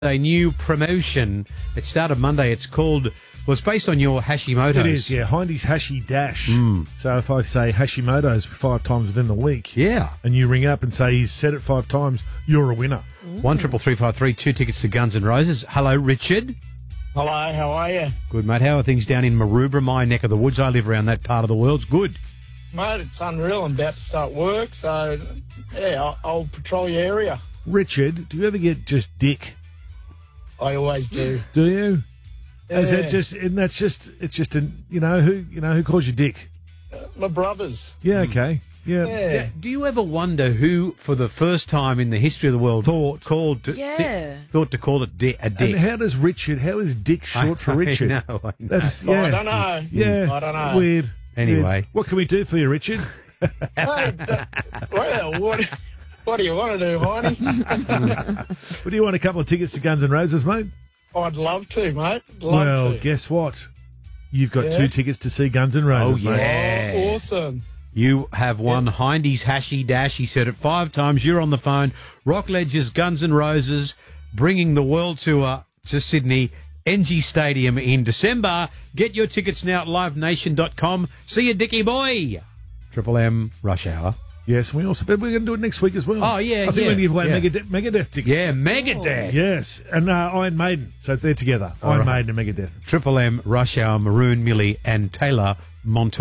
A new promotion. It started Monday. It's called, well, it's based on your Hashimoto's. It is, yeah. Hindy's Hashi Dash. So if I say Hashimoto's 5 times within the week, Yeah. and you ring up and say he's said it 5 times, you're a winner. 133353, 2 tickets to Guns N' Roses. Hello, Richard. Hello, how are you? Good, mate. How are things down in Maroubra, my neck of the woods? I live around that part of the world. It's good. Mate, it's unreal. I'm about to start work, so, yeah, I'll patrol your area. Richard, do you ever get just dick? I always do. Do you? Is Yeah. that just? And that's just. It's just an. Who calls you dick? My brothers. Yeah. Okay. Yeah. Yeah. Do you ever wonder who, for the first time in the history of the world, thought to call it a dick? And how does Richard? How is dick short for Richard? I know. That's Oh, I don't know. Yeah. I don't know. Weird. Anyway. Weird. What can we do for you, Richard? Hey, well, what do you want to do, Hiney? What do you want? A couple of tickets to Guns N' Roses, mate? I'd love to, mate. Love to. Guess what? You've got Yeah? 2 tickets to see Guns N' Roses, Oh, mate. yeah. Oh, awesome. You have won Hindy's Hashi Dash. He said it 5 times. You're on the phone. Rockledge's Guns N' Roses bringing the world tour to Sydney, NG Stadium in December. Get your tickets now at livenation.com. See you, Dickie boy. Triple M Rush Hour. Yes, but we're going to do it next week as well. Oh, yeah, I think yeah, we're going to give away yeah. Megadeth tickets. Yeah, Megadeth. Yes, and Iron Maiden. So they're together. Iron Maiden and Megadeth. Triple M Rush Hour, Maroon, Millie, and Taylor Montoya.